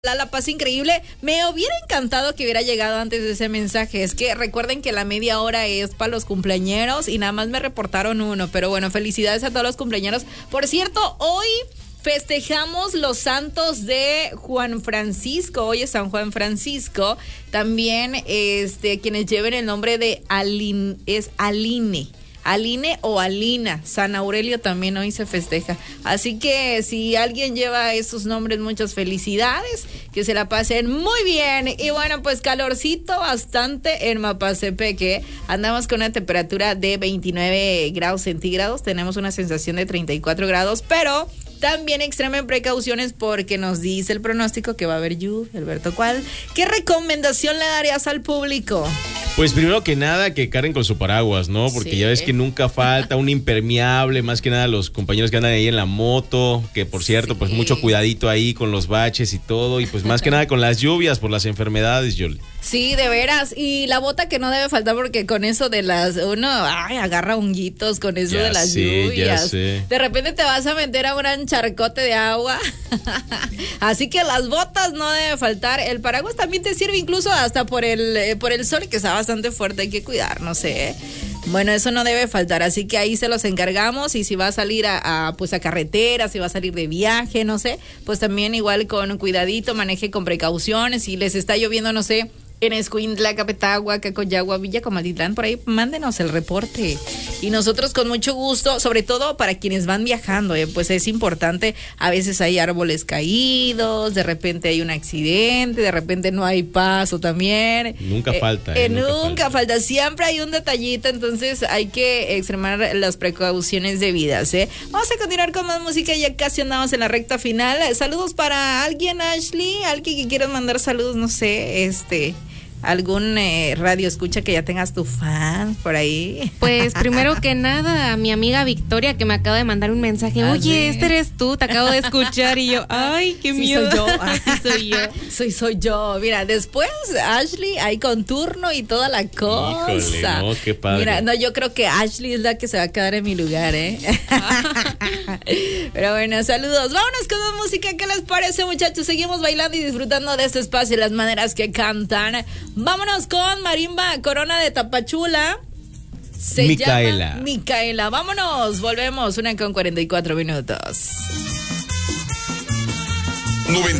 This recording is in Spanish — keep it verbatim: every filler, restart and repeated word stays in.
La, la paz increíble. Me hubiera encantado que hubiera llegado antes de ese mensaje. Es que recuerden que la media hora es para los cumpleañeros y nada más me reportaron uno. Pero bueno, felicidades a todos los cumpleañeros. Por cierto, hoy festejamos los santos de Juan Francisco. Hoy es San Juan Francisco. También este, quienes lleven el nombre de Aline, es Aline. Aline o Alina, San Aurelio también hoy se festeja. Así que si alguien lleva esos nombres, muchas felicidades, que se la pasen muy bien. Y bueno, pues calorcito bastante en Mapacepeque. Andamos con una temperatura de veintinueve grados centígrados, tenemos una sensación de treinta y cuatro grados, pero también extremen precauciones porque nos dice el pronóstico que va a haber lluvia. Alberto, ¿cuál? ¿Qué recomendación le darías al público? Pues primero que nada que carguen con su paraguas, ¿no? Porque sí, ya ves que nunca falta un impermeable, más que nada los compañeros que andan ahí en la moto, que por cierto, sí, pues mucho cuidadito ahí con los baches y todo, y pues más que nada con las lluvias por las enfermedades, Yoli. Sí, de veras, y la bota que no debe faltar porque con eso de las, uno, ay, agarra honguitos con eso ya de las sé, lluvias. Ya sé. De repente te vas a meter a un gran charcote de agua, así que las botas no debe faltar, el paraguas también te sirve incluso hasta por el, eh, por el sol que está bastante fuerte, hay que cuidar, no sé. Bueno, eso no debe faltar, así que ahí se los encargamos y si va a salir a, a pues a carretera, si va a salir de viaje, no sé, pues también igual con cuidadito, maneje con precauciones, si les está lloviendo, no sé, en Escuintla, Capetagua, Cacoyagua, Villa Comatitlán, por ahí mándenos el reporte. Y nosotros con mucho gusto, sobre todo para quienes van viajando, eh, pues es importante, a veces hay árboles caídos, de repente hay un accidente, de repente no hay paso también. Nunca eh, falta. Eh, eh, nunca, nunca falta. falta, siempre hay un detallito, entonces hay que extremar las precauciones debidas, ¿eh? Vamos a continuar con más música, ya casi andamos en la recta final. Saludos para alguien, Ashley, alguien que quieras mandar saludos, no sé, este... ¿Algún eh, radio escucha que ya tengas tu fan por ahí? Pues primero que nada, mi amiga Victoria que me acaba de mandar un mensaje. ¿Ah, oye, sí? Este eres tú, te acabo de escuchar. Y yo, ay, qué sí, miedo. Soy yo, sí, soy yo. Soy, soy yo. Mira, después, Ashley, hay con turno y toda la cosa. Híjole, no, qué padre. Mira, no, yo creo que Ashley es la que se va a quedar en mi lugar, ¿eh? Pero bueno, saludos. Vámonos con la música. ¿Qué les parece, muchachos? Seguimos bailando y disfrutando de este espacio y las maneras que cantan. Vámonos con Marimba Corona de Tapachula. Se Micaela. llama Micaela. Vámonos, volvemos. Una con cuarenta y cuatro minutos.